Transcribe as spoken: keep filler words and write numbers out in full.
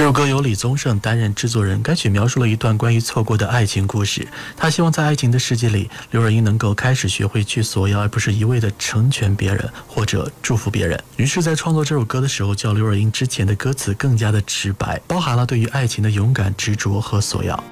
这首歌由李宗盛担任制作人，该曲描述了一段关于错过的爱情故事。他希望在爱情的世界里，刘若英能够开始学会去索要，而不是一味的成全别人或者祝福别人。于是在创作这首歌的时候，较刘若英之前的歌词更加的直白，包含了对于爱情的勇敢、执着和索要。